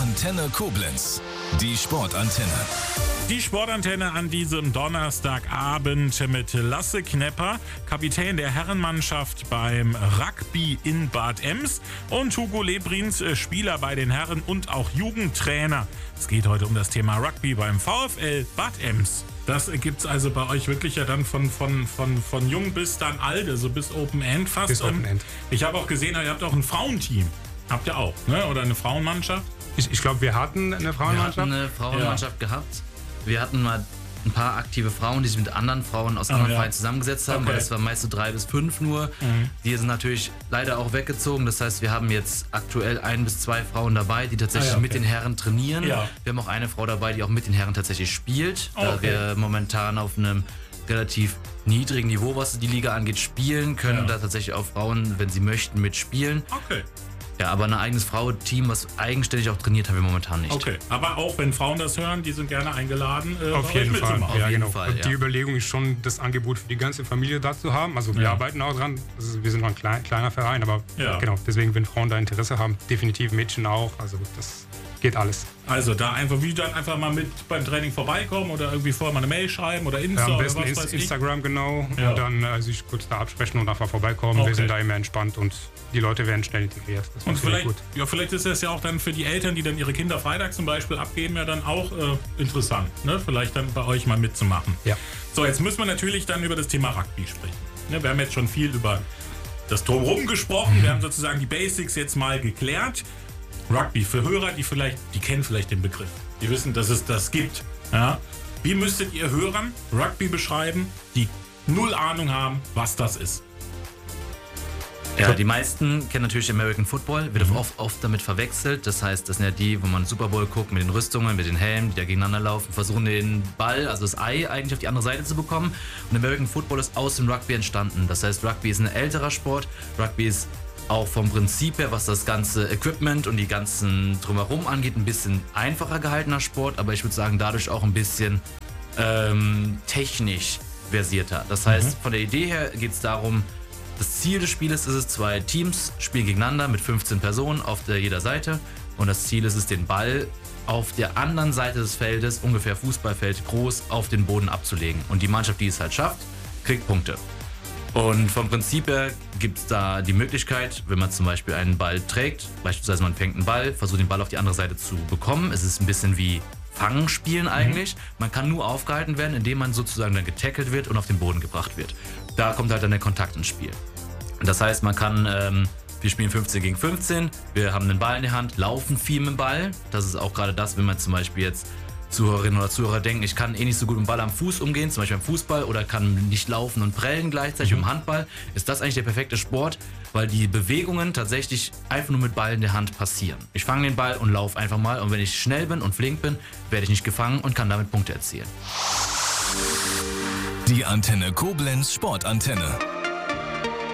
Antenne Koblenz, die Sportantenne. Die Sportantenne an diesem Donnerstagabend mit Lasse Knepper, Kapitän der Herrenmannschaft beim Rugby in Bad Ems, und Hugo Lebrins, Spieler bei den Herren und auch Jugendtrainer. Es geht heute um das Thema Rugby beim VfL Bad Ems. Das gibt's also bei euch wirklich ja dann von jung bis dann alt, also bis Open End fast. Bis Open End. Ich habe auch gesehen, ihr habt auch ein Frauenteam. Habt ihr auch, ne? Oder eine Frauenmannschaft? Ich glaube, wir hatten eine Frauenmannschaft. Wir hatten eine Frauenmannschaft gehabt. Wir hatten mal ein paar aktive Frauen, die sich mit anderen Frauen aus anderen Vereinen zusammengesetzt haben, weil es war meist so 3 bis 5 nur. Die sind natürlich leider auch weggezogen. Das heißt, wir haben jetzt aktuell 1 bis 2 Frauen dabei, die tatsächlich mit den Herren trainieren. Ja. Wir haben auch eine Frau dabei, die auch mit den Herren tatsächlich spielt. Da wir momentan auf einem relativ niedrigen Niveau, was die Liga angeht, spielen, können da tatsächlich auch Frauen, wenn sie möchten, mitspielen. Okay. Ja, aber ein eigenes Frauenteam, was eigenständig auch trainiert, haben wir momentan nicht. Okay, aber auch wenn Frauen das hören, die sind gerne eingeladen, auf jeden Fall. Auf jeden Fall, Die Überlegung ist schon, das Angebot für die ganze Familie da zu haben. Also wir arbeiten auch dran. Wir sind noch ein kleiner Verein, aber genau, deswegen, wenn Frauen da Interesse haben, definitiv Mädchen auch. Also das geht alles. Also da einfach mal mit beim Training vorbeikommen oder irgendwie vorher mal eine Mail schreiben oder Insta am besten oder was weiß ich. Instagram, genau. Und dann sich kurz da absprechen und einfach vorbeikommen. Wir sind da immer entspannt und die Leute werden schnell integriert. Das und vielleicht ist das ja auch dann für die Eltern, die dann ihre Kinder freitags zum Beispiel abgeben, ja dann auch interessant, ne? Vielleicht dann bei euch mal mitzumachen. Ja. So, jetzt müssen wir natürlich dann über das Thema Rugby sprechen. Ne? Wir haben jetzt schon viel über das Drumherum gesprochen. Wir haben sozusagen die Basics jetzt mal geklärt. Rugby für Hörer, die kennen vielleicht den Begriff. Die wissen, dass es das gibt. Ja? Wie müsstet ihr Hörern Rugby beschreiben, die null Ahnung haben, was das ist? Ja, die meisten kennen natürlich American Football, wird oft damit verwechselt. Das heißt, das sind ja die, wo man Super Bowl guckt mit den Rüstungen, mit den Helmen, die da gegeneinander laufen, versuchen den Ball, also das Ei, eigentlich auf die andere Seite zu bekommen. Und American Football ist aus dem Rugby entstanden. Das heißt, Rugby ist ein älterer Sport. Rugby ist auch vom Prinzip her, was das ganze Equipment und die ganzen Drumherum angeht, ein bisschen einfacher gehaltener Sport, aber ich würde sagen, dadurch auch ein bisschen technisch versierter. Das heißt, von der Idee her geht es darum, das Ziel des Spieles ist es, 2 Teams spielen gegeneinander mit 15 Personen auf jeder Seite, und das Ziel ist es, den Ball auf der anderen Seite des Feldes, ungefähr Fußballfeld groß, auf den Boden abzulegen. Und die Mannschaft, die es halt schafft, kriegt Punkte. Und vom Prinzip her gibt es da die Möglichkeit, wenn man zum Beispiel einen Ball trägt, beispielsweise man fängt einen Ball, versucht den Ball auf die andere Seite zu bekommen. Es ist ein bisschen wie Fangen spielen eigentlich. Man kann nur aufgehalten werden, indem man sozusagen dann getackelt wird und auf den Boden gebracht wird. Da kommt halt dann der Kontakt ins Spiel. Das heißt, man kann, wir spielen 15 gegen 15, wir haben einen Ball in der Hand, laufen viel mit dem Ball. Das ist auch gerade das, wenn man zum Beispiel jetzt Zuhörerinnen oder Zuhörer denken, ich kann nicht so gut mit dem Ball am Fuß umgehen, zum Beispiel beim Fußball, oder kann nicht laufen und prellen gleichzeitig im Handball, ist das eigentlich der perfekte Sport, weil die Bewegungen tatsächlich einfach nur mit Ball in der Hand passieren. Ich fange den Ball und laufe einfach mal, und wenn ich schnell bin und flink bin, werde ich nicht gefangen und kann damit Punkte erzielen. Die Antenne Koblenz Sportantenne.